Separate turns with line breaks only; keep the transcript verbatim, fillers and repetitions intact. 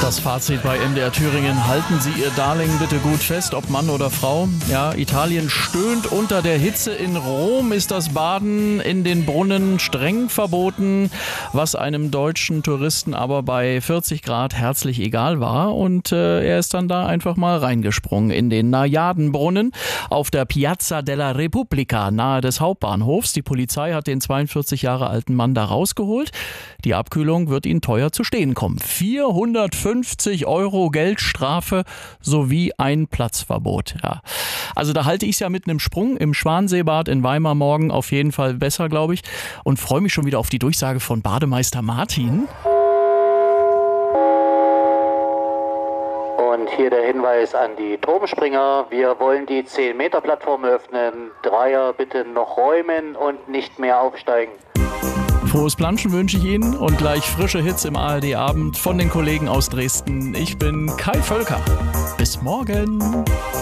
Das Fazit bei M D R Thüringen: Halten Sie Ihr Darling bitte gut fest, ob Mann oder Frau. Ja, Italien stöhnt unter der Hitze. In Rom ist das Baden in den Brunnen streng verboten, was einem deutschen Touristen aber bei vierzig Grad herzlich egal war. Und äh, er ist dann da einfach mal reingesprungen in den Najadenbrunnen auf der Piazza della Repubblica nahe des Hauptbahnhofs. Die Polizei hat den zweiundvierzig Jahre alten Mann da rausgeholt. Die Abkühlung wird ihn teuer zu stehen kommen. vierhundertfünfzig Euro Geldstrafe sowie ein Platzverbot. Ja. Also da halte ich es ja mit einem Sprung im Schwanseebad in Weimar morgen auf jeden Fall besser, glaube ich. Und freue mich schon wieder auf die Durchsage von Bademeister Martin.
Und hier der Hinweis an die Turmspringer: Wir wollen die zehn Meter Plattform öffnen. Dreier bitte noch räumen und nicht mehr aufsteigen.
Frohes Planschen wünsche ich Ihnen und gleich frische Hits im A R D-Abend von den Kollegen aus Dresden. Ich bin Kai Völker. Bis morgen.